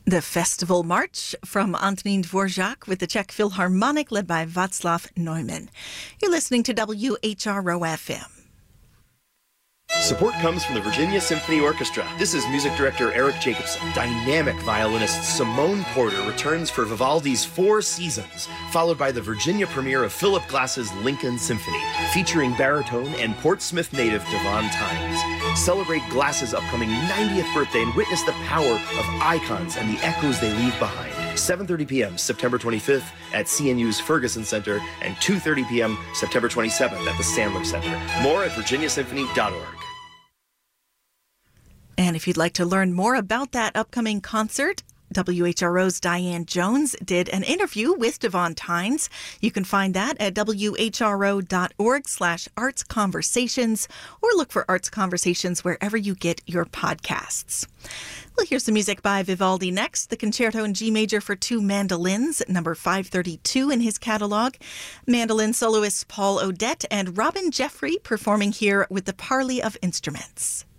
The Festival March from Antonín Dvořák with the Czech Philharmonic led by Václav Neumann. You're listening to WHRO FM. Support comes from the Virginia Symphony Orchestra. This is music director Eric Jacobson. Dynamic violinist Simone Porter returns for Vivaldi's Four Seasons, followed by the Virginia premiere of Philip Glass's Lincoln Symphony, featuring baritone and Portsmouth native Devon Tynes. Celebrate Glass's upcoming 90th birthday and witness the power of icons and the echoes they leave behind. 7:30 p.m. September 25th at CNU's Ferguson Center and 2:30 p.m. September 27th at the Sandler Center. More at virginiasymphony.org. And if you'd like to learn more about that upcoming concert, WHRO's Diane Jones did an interview with Devon Tynes. You can find that at whro.org/Arts Conversations or look for Arts Conversations wherever you get your podcasts. Well, here's some music by Vivaldi next. The Concerto in G Major for Two Mandolins, number 532 in his catalog. Mandolin soloists Paul Odette and Robin Jeffrey performing here with the Parley of Instruments.